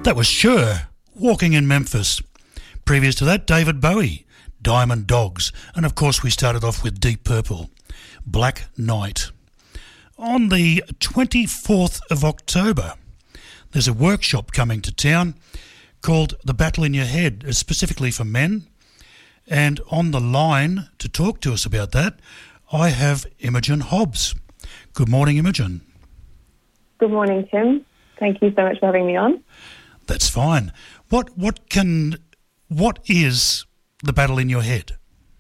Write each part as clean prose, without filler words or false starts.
That was Cher, Walking in Memphis. Previous to that, David Bowie, Diamond Dogs. And of course we started off with Deep Purple, Black Knight. On the 24th of October, there's a workshop coming to town called The Battle in Your Head, specifically for men. And on the line to talk to us about that, I have Imogen Hobbs. Good morning, Imogen. Good morning, Tim. Thank you so much for having me on. That's fine. What is The Battle in Your Head?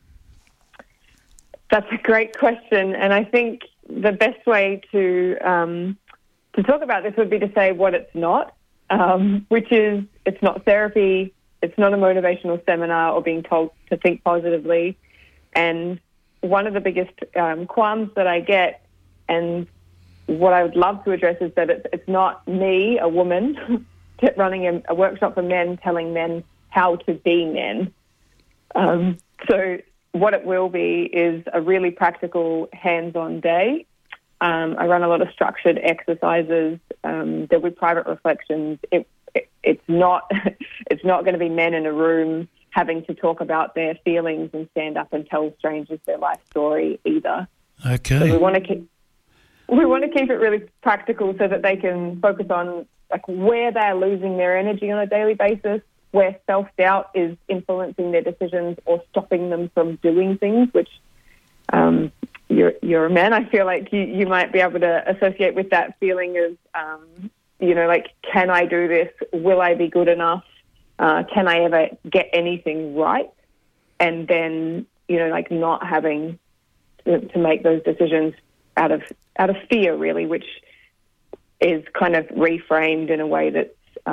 That's a great question, and I think the best way to talk about this would be to say what it's not, which is it's not therapy, it's not a motivational seminar or being told to think positively. And one of the biggest qualms that I get, and what I would love to address, is that it's not me, a woman, running a workshop for men, telling men how to be men. So what it will be is a really practical, hands-on day. I run a lot of structured exercises. There'll be private reflections. It's not going to be men in a room having to talk about their feelings and stand up and tell strangers their life story either. Okay. So we want to keep it really practical so that they can focus on like where they're losing their energy on a daily basis, where self-doubt is influencing their decisions or stopping them from doing things, which you're a man. I feel like you might be able to associate with that feeling of, like, can I do this? Will I be good enough? Can I ever get anything right? And then, not having to make those decisions out of fear, really, which is kind of reframed in a way that's,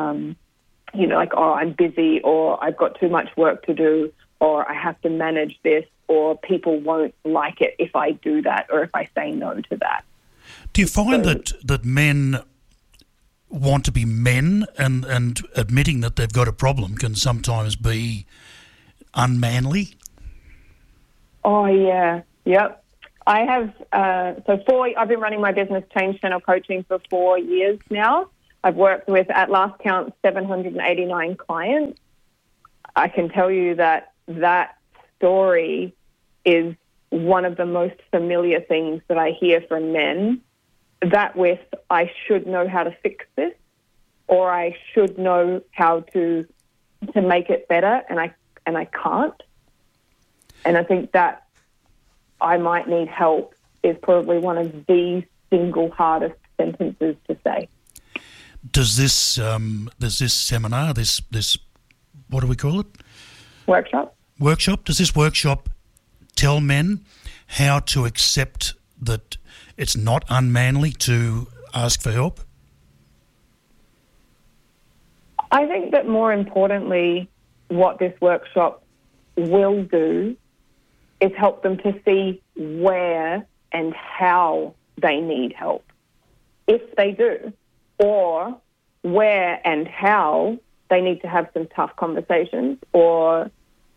I'm busy, or I've got too much work to do, or I have to manage this, or people won't like it if I do that, or if I say no to that. Do you find that men want to be men, and admitting that they've got a problem can sometimes be unmanly? Oh, yeah. Yep. I have, I've been running my business Change Channel Coaching for 4 years now. I've worked with, at last count, 789 clients. I can tell you that story is one of the most familiar things that I hear from men, that with, I should know how to fix this, or I should know how to make it better, and I can't. And I think that I might need help is probably one of the single hardest sentences to say. Does this seminar, this what do we call it? Workshop. Does this workshop tell men how to accept that it's not unmanly to ask for help? I think that more importantly, what this workshop will do is help them to see where and how they need help, if they do, or where and how they need to have some tough conversations, or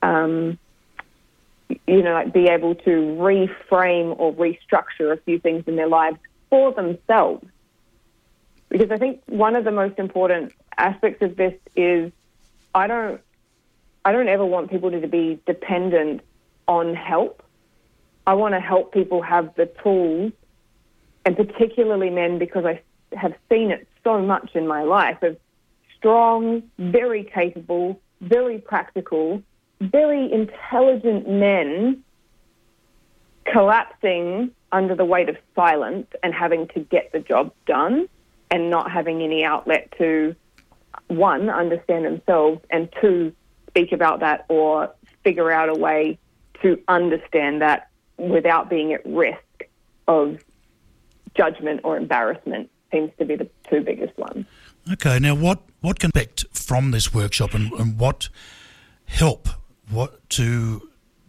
be able to reframe or restructure a few things in their lives for themselves. Because I think one of the most important aspects of this is I don't ever want people to be dependent on help. I want to help people have the tools, and particularly men, because I have seen it so much in my life, of strong, very capable, very practical, very intelligent men collapsing under the weight of silence and having to get the job done, and not having any outlet to, one, understand themselves, and two, speak about that or figure out a way to understand that without being at risk of judgment or embarrassment seems to be the two biggest ones. Okay, now what can we expect from this workshop, and what help to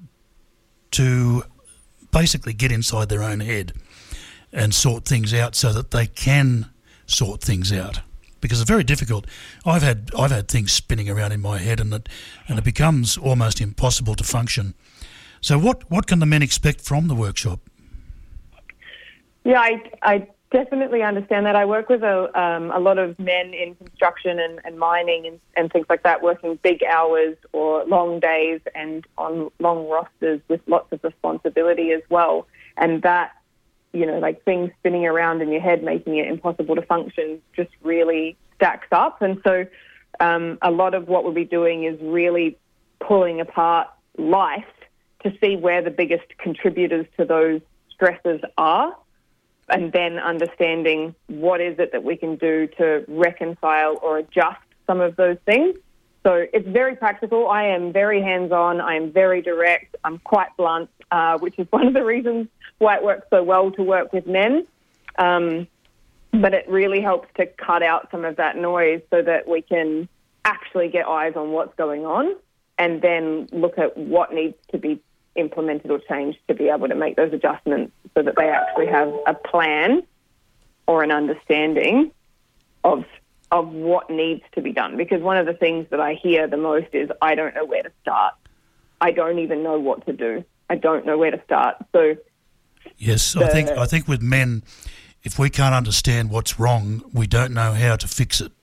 basically get inside their own head and sort things out so that they can sort things out? Because it's very difficult. I've had things spinning around in my head, and it becomes almost impossible to function. So what can the men expect from the workshop? Yeah, I definitely understand that. I work with a lot of men in construction and mining and things like that, working big hours or long days and on long rosters with lots of responsibility as well. And that, like things spinning around in your head, making it impossible to function, just really stacks up. And so a lot of what we'll be doing is really pulling apart life to see where the biggest contributors to those stresses are, and then understanding what is it that we can do to reconcile or adjust some of those things. So it's very practical. I am very hands-on. I am very direct. I'm quite blunt, which is one of the reasons why it works so well to work with men. But it really helps to cut out some of that noise so that we can actually get eyes on what's going on and then look at what needs to be implemented or changed to be able to make those adjustments so that they actually have a plan or an understanding of what needs to be done. Because one of the things that I hear the most is, I don't know where to start. I don't even know what to do. I don't know where to start. So yes, I think with men, if we can't understand what's wrong, we don't know how to fix it.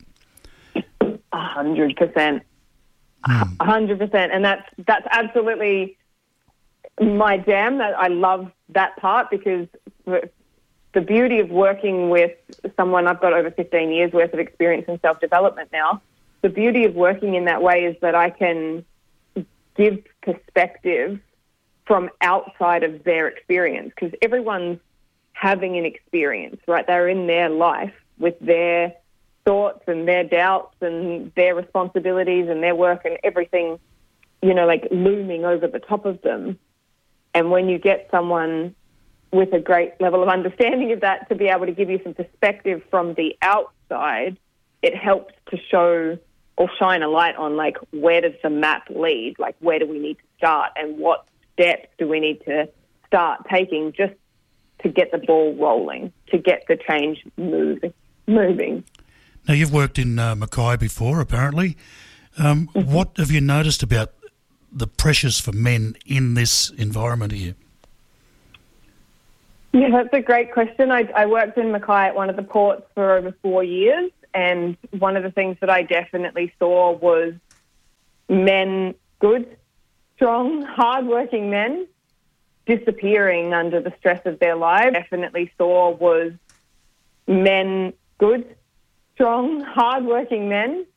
100%. 100%. And that's absolutely my jam. That I love that part, because the beauty of working with someone, I've got over 15 years worth of experience in self-development now. The beauty of working in that way is that I can give perspective from outside of their experience, because everyone's having an experience, right? They're in their life with their thoughts and their doubts and their responsibilities and their work and everything, like looming over the top of them. And when you get someone with a great level of understanding of that to be able to give you some perspective from the outside, it helps to show or shine a light on, like, where does the map lead? Like, where do we need to start and what steps do we need to start taking just to get the ball rolling, to get the change moving. Now, you've worked in Mackay before, apparently. What have you noticed about the pressures for men in this environment here? Yeah, that's a great question. I worked in Mackay at one of the ports for over 4 years, and one of the things that I definitely saw was men, good, strong, hard-working men, disappearing under the stress of their lives. Definitely saw was men, good, strong, hard-working men,